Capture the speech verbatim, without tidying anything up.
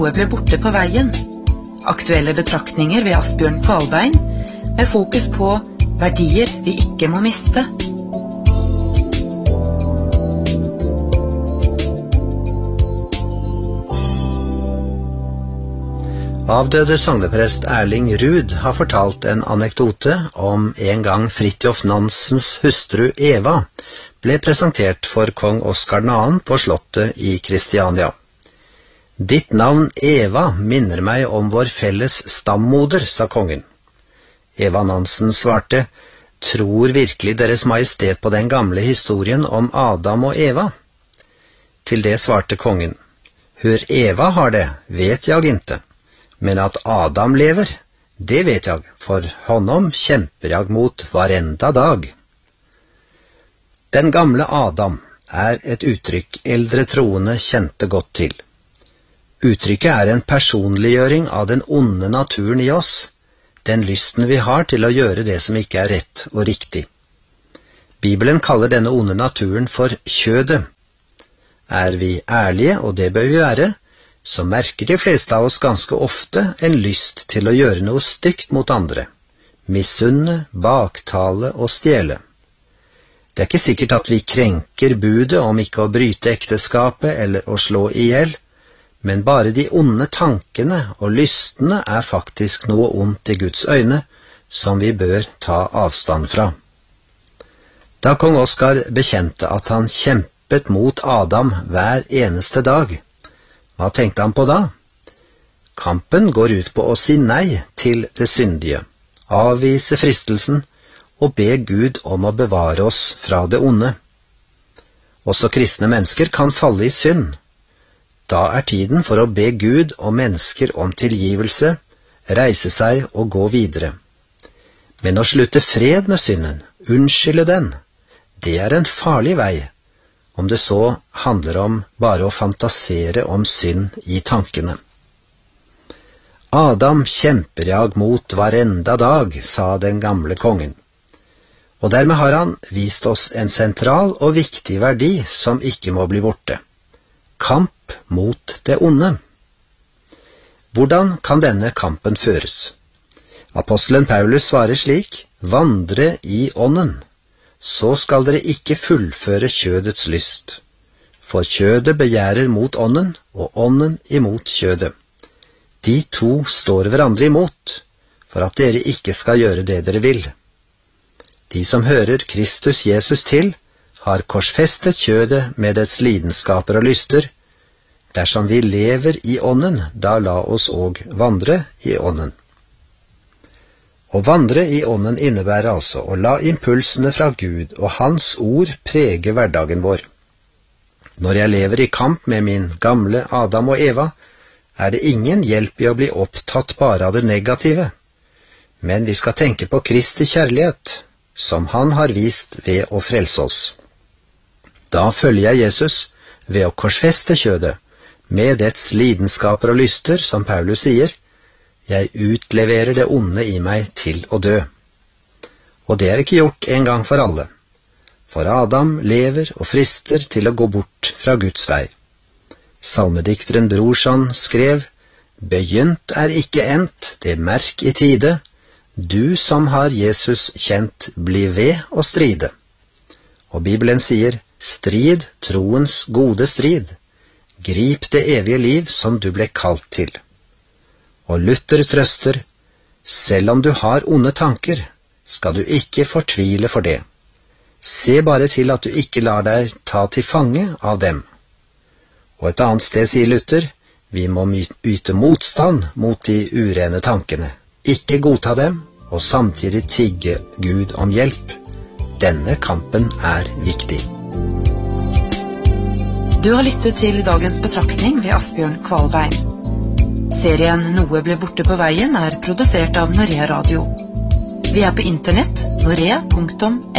Noe ble borte på veien. Aktuelle betraktninger ved Asbjørn Kvalbein, med fokus på verdier vi ikke må miste. Avdøde sogneprest Erling Rud har fortalt en anekdote om en gang Fridtjof Nansens hustru Eva ble presentert for kong Oscar den andre på slottet i Kristiania. Ditt navn Eva minner meg om vår felles stammoder, sa kongen. Eva Nansen svarte, tror virkelig deres majestet på den gamle historien om Adam og Eva? Til det svarte kongen, hur Eva har det, vet jag inte. Men at Adam lever, det vet jag, for honom kjemper jag mot varenda dag. Den gamle Adam er et uttrykk eldre troende kjente godt til. Uttrykket er en personliggjøring av den onde naturen i oss, den lysten vi har til å gjøre det som ikke er rett og riktig. Bibelen kaller denne onde naturen for kjødet. Er vi ærlige, og det bør vi være, så merker de fleste av oss ganske ofte en lyst til å gjøre noe stygt mot andre, misunne, baktale og stjele. Det er ikke sikkert at vi krenker budet om ikke å bryte ekteskapet eller å slå ihjel, men bare de onde tankene og lystene er faktisk noe ondt i Guds øyne, som vi bør ta avstand fra. Da kong Oscar bekjente at han kjempet mot Adam hver eneste dag, hva tenkte han på da? Kampen går ut på å si nei til det syndige, avvise fristelsen og be Gud om å bevare oss fra det onde. Også kristne mennesker kan falle i synd. Da er tiden for å be Gud og mennesker om tilgivelse, reise seg og gå videre. Men å slutte fred med synden, unnskylde den, det er en farlig vei, om det så handler om bare å fantasere om synd i tankene. Adam kjemper jag mot varenda dag, sa den gamle kongen. Og dermed har han vist oss en sentral og viktig verdi som ikke må bli borte. Kamp mot det onde. Hvordan kan denne kampen føres? Apostelen Paulus svarer slik, vandre i ånden. Så skal dere ikke fullføre kjødets lyst. For kjødet begjærer mot ånden, og ånden imot kjødet. De to står hverandre imot, for at dere ikke skal gjøre det dere vil. De som hører Kristus Jesus til, har korsfestet kjødet med dets lidenskaper og lyster. Dersom vi lever i ånden, da la oss og vandre i ånden. Å vandre i ånden innebærer altså å la impulsene fra Gud og Hans ord prege hverdagen vår. Når jeg lever i kamp med min gamle Adam og Eva, er det ingen hjelp i å bli opptatt bare av det negative. Men vi skal tenke på Kristi kjærlighet, som Han har vist ved å frelse oss. Da følger jeg Jesus ved å korsfeste kjødet, med dets lidenskaper og lyster, som Paulus sier, jeg utleverer det onde i meg til å dø. Og det er ikke gjort en gang for alle. For Adam lever og frister til å gå bort fra Guds vei. Salmedikteren Brorson skrev, «Begynt er ikke endt, det merk i tide. Du som har Jesus kjent, bli ved og stride.» Og Bibelen sier, «Strid troens gode strid. Grip det evige liv som du ble kalt til.» Og Luther trøster, selv om du har onde tanker, skal du ikke fortvile for det. Se bare til at du ikke lar deg ta til fange av dem. Og et annet sted sier Luther, vi må yte motstand mot de urene tankene, ikke godta dem, og samtidig tigge Gud om hjelp. Denne kampen er viktig. Du har lyttet til dagens betraktning ved Asbjørn Kvalbein. Serien Noe ble borte på veien er produsert av Norea Radio. Vi er på internett, norea punktum